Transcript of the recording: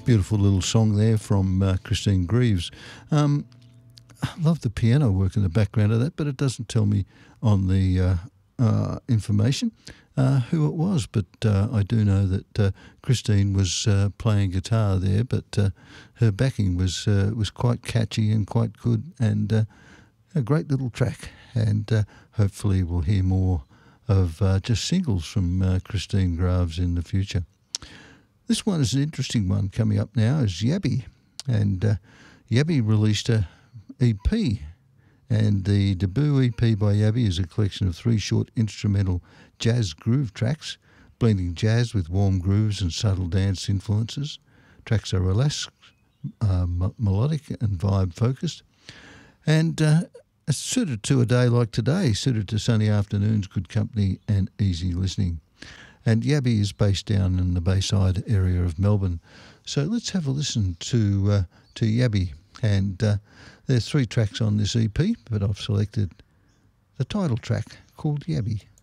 Beautiful little song there from Christine Greaves. I love the piano work in the background of that, but it doesn't tell me on the information who it was. But I do know that Christine was playing guitar there, but her backing was quite catchy and quite good, and a great little track. And hopefully we'll hear more of just singles from Christine Greaves in the future. This one is an interesting one coming up now, is Yabby. And Yabby released a EP, and the debut EP by Yabby is a collection of 3 short instrumental jazz groove tracks, blending jazz with warm grooves and subtle dance influences. Tracks are relaxed, melodic and vibe focused, and suited to a day like today, suited to sunny afternoons, good company and easy listening. And Yabby is based down in the Bayside area of Melbourne. So let's have a listen to Yabby. And there's 3 tracks on this EP, but I've selected the title track called Yabby.